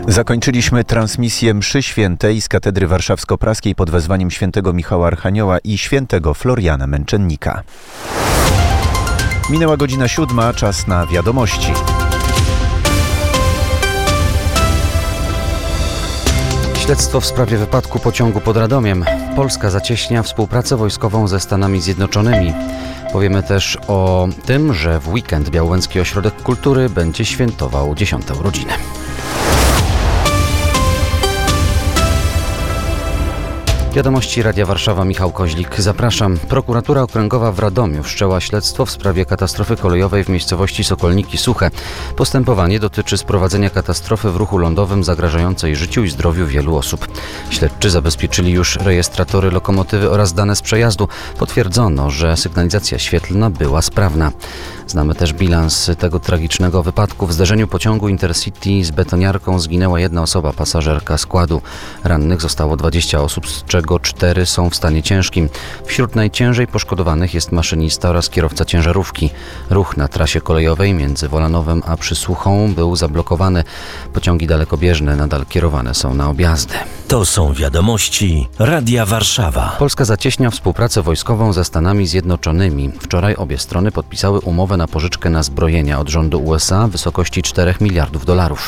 Zakończyliśmy transmisję mszy świętej z katedry warszawsko-praskiej pod wezwaniem świętego Michała Archanioła i świętego Floriana Męczennika. Minęła godzina 7, czas na wiadomości. Śledztwo w sprawie wypadku pociągu pod Radomiem. Polska zacieśnia współpracę wojskową ze Stanami Zjednoczonymi. Powiemy też o tym, że w weekend Białęcki Ośrodek Kultury będzie świętował 10. urodziny. Wiadomości Radia Warszawa, Michał Koźlik. Zapraszam. Prokuratura Okręgowa w Radomiu wszczęła śledztwo w sprawie katastrofy kolejowej w miejscowości Sokolniki Suche. Postępowanie dotyczy sprowadzenia katastrofy w ruchu lądowym zagrażającej życiu i zdrowiu wielu osób. Śledczy zabezpieczyli już rejestratory lokomotywy oraz dane z przejazdu. Potwierdzono, że sygnalizacja świetlna była sprawna. Znamy też bilans tego tragicznego wypadku. W zderzeniu pociągu Intercity z betoniarką zginęła jedna osoba, pasażerka składu. Rannych zostało 20 osób, z czego 4 są w stanie ciężkim. Wśród najciężej poszkodowanych jest maszynista oraz kierowca ciężarówki. Ruch na trasie kolejowej między Wolanowem a Przysłuchą był zablokowany. Pociągi dalekobieżne nadal kierowane są na objazdy. To są wiadomości Radia Warszawa. Polska zacieśnia współpracę wojskową ze Stanami Zjednoczonymi. Wczoraj obie strony podpisały umowę na pożyczkę na zbrojenia od rządu USA w wysokości $4 miliardów.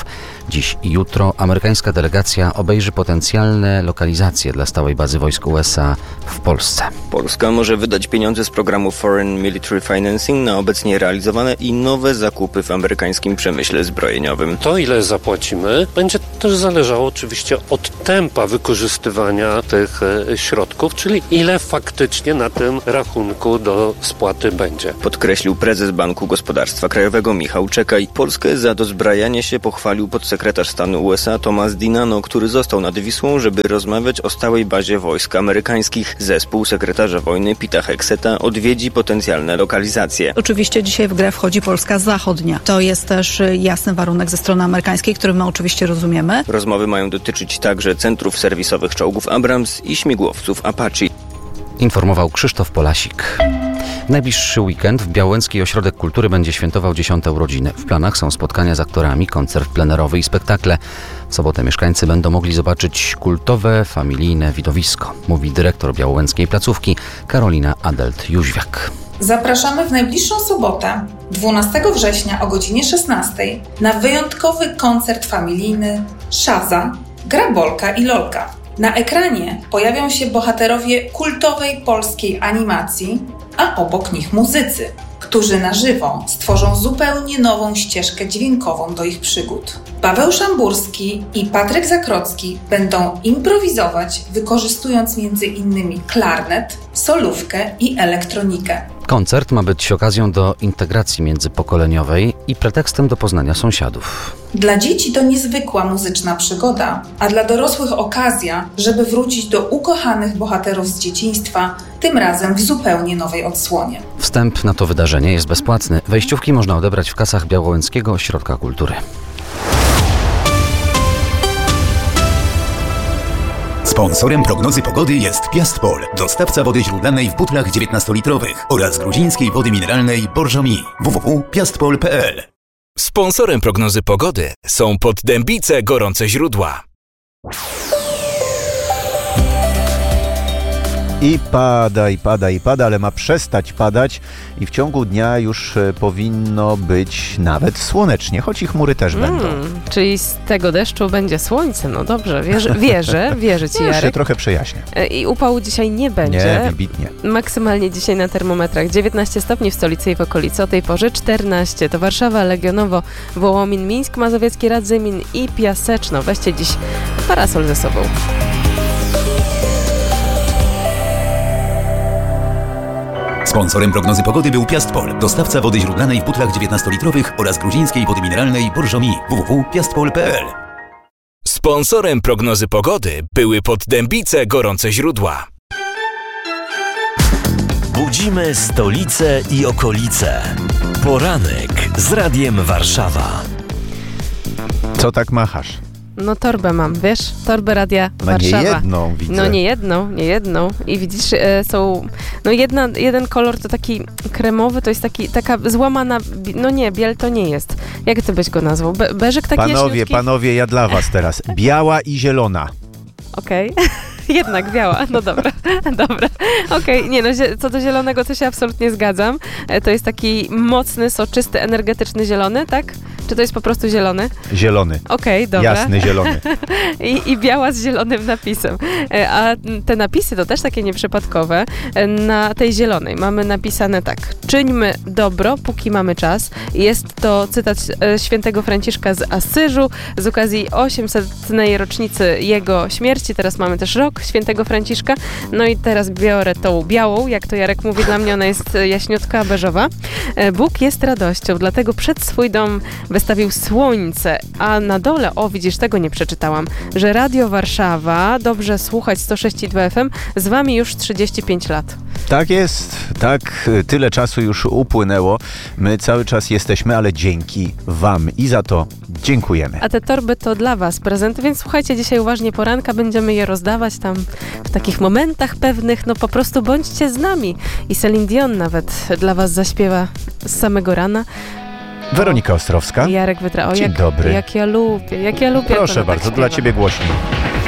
Dziś i jutro amerykańska delegacja obejrzy potencjalne lokalizacje dla stałej bazy wojsk USA w Polsce. Polska może wydać pieniądze z programu Foreign Military Financing na obecnie realizowane i nowe zakupy w amerykańskim przemyśle zbrojeniowym. To, ile zapłacimy, będzie też zależało oczywiście od tempa wykorzystywania tych środków, czyli ile faktycznie na tym rachunku do spłaty będzie. Podkreślił prezes Banku Gospodarstwa Krajowego Michał Czekaj. Polskę za dozbrajanie się pochwalił podsekretarz stanu USA Thomas Dinano, który został nad Wisłą, żeby rozmawiać o stałej bazie wojsk amerykańskich. Zespół sekretarza wojny Pita Hegseta odwiedzi potencjalne lokalizacje. Oczywiście dzisiaj w grę wchodzi Polska zachodnia. To jest też jasny warunek ze strony amerykańskiej, który my oczywiście rozumiemy. Rozmowy mają dotyczyć także centrów serwisowych czołgów Abrams i śmigłowców Apache. Informował Krzysztof Polasik. W najbliższy weekend w Białęcki Ośrodek Kultury będzie świętował 10. urodziny. W planach są spotkania z aktorami, koncert plenerowy i spektakle. W sobotę mieszkańcy będą mogli zobaczyć kultowe, familijne widowisko, mówi dyrektor białęckiej placówki Karolina Adelt-Jóźwiak. Zapraszamy w najbliższą sobotę, 12 września o godzinie 16 na wyjątkowy koncert familijny Szaza, Grabolka i Lolka. Na ekranie pojawią się bohaterowie kultowej polskiej animacji, a obok nich muzycy, którzy na żywo stworzą zupełnie nową ścieżkę dźwiękową do ich przygód. Paweł Szamburski i Patryk Zakrocki będą improwizować, wykorzystując m.in. klarnet, solówkę i elektronikę. Koncert ma być okazją do integracji międzypokoleniowej i pretekstem do poznania sąsiadów. Dla dzieci to niezwykła muzyczna przygoda, a dla dorosłych okazja, żeby wrócić do ukochanych bohaterów z dzieciństwa, tym razem w zupełnie nowej odsłonie. Wstęp na to wydarzenie jest bezpłatny. Wejściówki można odebrać w kasach Białęckiego Ośrodka Kultury. Sponsorem prognozy pogody jest Piastpol, dostawca wody źródlanej w butlach 19-litrowych oraz gruzińskiej wody mineralnej Borżomi. www.piastpol.pl. Sponsorem prognozy pogody są Poddębice Gorące Źródła. I pada, ale ma przestać padać i w ciągu dnia już powinno być nawet słonecznie, choć i chmury też będą. Czyli z tego deszczu będzie słońce, no dobrze, wierzę Ci, Jarek. Jeszcze trochę przejaśnia. I upału dzisiaj nie będzie. Nie, wybitnie. Maksymalnie dzisiaj na termometrach 19 stopni w stolicy i w okolicy, o tej porze 14. To Warszawa, Legionowo, Wołomin, Mińsk Mazowiecki, Radzymin i Piaseczno. Weźcie dziś parasol ze sobą. Sponsorem prognozy pogody był Piastpol, dostawca wody źródlanej w butlach 19-litrowych oraz gruzińskiej wody mineralnej Borżomi. www.piastpol.pl. Sponsorem prognozy pogody były Poddębice Gorące Źródła. Budzimy stolicę i okolice. Poranek z Radiem Warszawa. Co tak machasz? No torbę mam, wiesz? Torbę Radia No Warszawa. nie jedną, widzę. No nie jedną. I widzisz, są... No jeden kolor to taki kremowy, to jest taka złamana... No nie, biel to nie jest. Jak ty byś go nazwał? Beżyk taki jaśniutki? Panowie, ja dla was teraz. Biała i zielona. Okej. Jednak biała, no dobra. Okej, nie no, co do zielonego to się absolutnie zgadzam. To jest taki mocny, soczysty, energetyczny zielony, tak? Czy to jest po prostu zielony? Zielony. Okej, dobra. Jasny zielony. I biała z zielonym napisem. A te napisy to też takie nieprzypadkowe. Na tej zielonej mamy napisane tak. Czyńmy dobro, póki mamy czas. Jest to cytat świętego Franciszka z Asyżu z okazji 800. rocznicy jego śmierci. Teraz mamy też rok świętego Franciszka. No i teraz biorę tą białą, jak to Jarek mówi, dla mnie ona jest jaśniutka, beżowa. Bóg jest radością, dlatego przed swój dom wystawił słońce, a na dole, widzisz, tego nie przeczytałam, że Radio Warszawa, dobrze słuchać 106,2 FM, z wami już 35 lat. Tak jest, tak, tyle czasu już upłynęło. My cały czas jesteśmy, ale dzięki wam i za to dziękujemy. A te torby to dla was prezenty, więc słuchajcie, dzisiaj uważnie poranka, będziemy je rozdawać tam w takich momentach pewnych, no po prostu bądźcie z nami. I Celine Dion nawet dla was zaśpiewa z samego rana. Weronika Ostrowska. Jarek Wytra. Dzień dobry. Jak ja lubię. Proszę bardzo, dla ciebie głośniej.